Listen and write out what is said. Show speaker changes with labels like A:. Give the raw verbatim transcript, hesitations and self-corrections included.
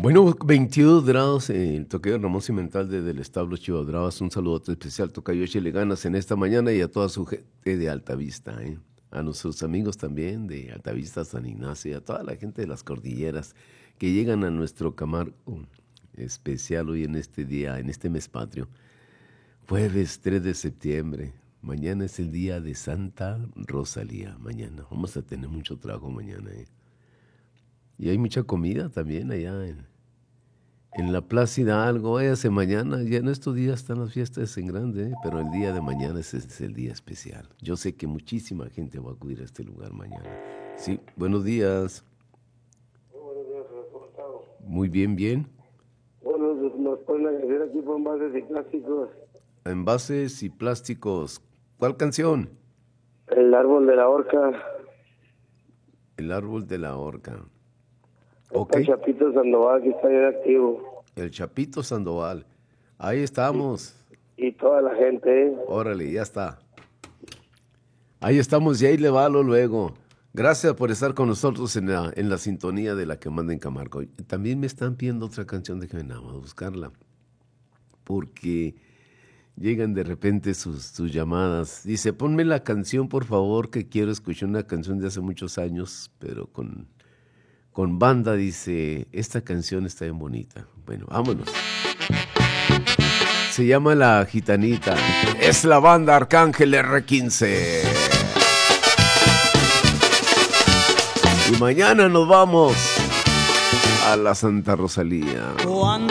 A: Bueno, veintidós grados en el toqueo Ramón Cimental desde el establo Chivas Bravas. Un saludo especial, tocayo, échele ganas en esta mañana y a toda su gente de Altavista, ¿eh? A nuestros amigos también de Altavista, San Ignacio y a toda la gente de las cordilleras que llegan a nuestro Camargo especial hoy en este día, en este mes patrio. Jueves tres de septiembre. Mañana es el día de Santa Rosalía. Mañana vamos a tener mucho trabajo mañana, ¿eh? Y hay mucha comida también allá en, en la Plaza Hidalgo. Váyase mañana. Ya en estos días están las fiestas en grande, ¿eh? Pero el día de mañana es, es el día especial. Yo sé que muchísima gente va a acudir a este lugar mañana. Sí, buenos días.
B: Muy buenos días, ¿cómo estamos?
A: Muy bien, bien.
B: Bueno, nos ponen a decir aquí por envases y plásticos.
A: Envases y plásticos. ¿Cuál canción?
B: El árbol de la horca.
A: El árbol de la horca.
B: Okay. El Chapito Sandoval, que está bien activo.
A: El Chapito Sandoval. Ahí estamos.
B: Y, y toda la gente, ¿eh?
A: Órale, ya está. Ahí estamos y ahí le va lo luego. Gracias por estar con nosotros en la, en la sintonía de la que manda en Camargo. También me están pidiendo otra canción, déjenme nada más buscarla. Porque llegan de repente sus, sus llamadas. Dice, ponme la canción, por favor, que quiero escuchar una canción de hace muchos años, pero con... con banda. Dice, esta canción está bien bonita. Bueno, vámonos. Se llama La Gitanita. Es la banda Arcángel erre quince. Y mañana nos vamos a la Santa Rosalía.
C: Cuando